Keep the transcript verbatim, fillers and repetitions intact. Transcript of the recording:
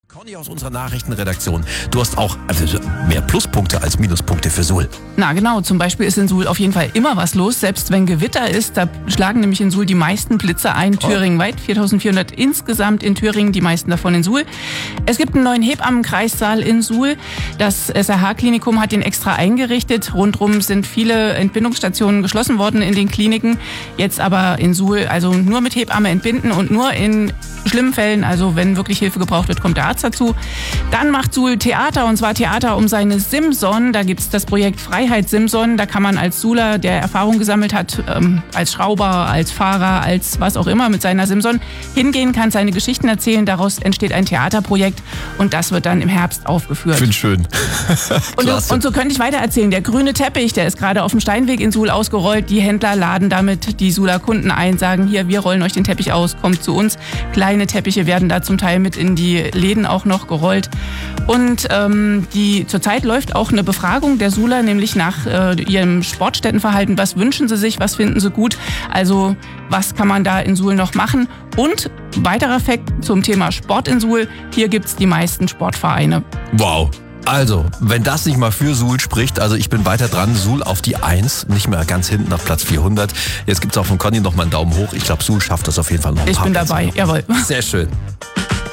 Conny aus unserer Nachrichtenredaktion, du hast auch also mehr Pluspunkte als Minuspunkte für Suhl. Na genau, zum Beispiel ist in Suhl auf jeden Fall immer was los, selbst wenn Gewitter ist. Da schlagen nämlich in Suhl die meisten Blitze ein, Oh. thüringenweit, viertausendvierhundert insgesamt in Thüringen, die meisten davon in Suhl. Es gibt einen neuen Hebammenkreissaal in Suhl. Das S R H-Klinikum hat ihn extra eingerichtet. Rundrum sind viele Entbindungsstationen geschlossen worden in den Kliniken. Jetzt aber in Suhl, also nur mit Hebamme entbinden und nur in schlimmen Fällen, also wenn wirklich Hilfe gebraucht wird, kommt der Arzt dazu. Dann macht Suhl Theater, und zwar Theater um seine Simson. Da gibt's das Projekt Freiheit Simson. Da kann man als Suhler, der Erfahrung gesammelt hat, ähm, als Schrauber, als Fahrer, als was auch immer mit seiner Simson, hingehen, kann seine Geschichten erzählen. Daraus entsteht ein Theaterprojekt und das wird dann im Herbst aufgeführt. Ich finde schön. Und, und so könnte ich weiter erzählen. Der grüne Teppich, der ist gerade auf dem Steinweg in Suhl ausgerollt. Die Händler laden damit die Suhler Kunden ein, sagen, hier, wir rollen euch den Teppich aus, kommt zu uns. Kleine Teppiche werden da zum Teil mit in die Läden auch noch gerollt. Und ähm, die zurzeit läuft auch eine Befragung der Suhler, nämlich nach äh, ihrem Sportstättenverhalten. Was wünschen sie sich, was finden sie gut? Also was kann man da in Suhl noch machen? Und weiterer Fakt zum Thema Sport in Suhl, hier gibt's die meisten Sportvereine. Wow. Also, wenn das nicht mal für Suhl spricht, also ich bin weiter dran, Suhl auf die eins, nicht mehr ganz hinten auf Platz vierhundert. Jetzt gibt's auch von Conny noch mal einen Daumen hoch. Ich glaube, Suhl schafft das auf jeden Fall noch ein Ich paar bin Plätze dabei, noch. jawohl. Sehr schön.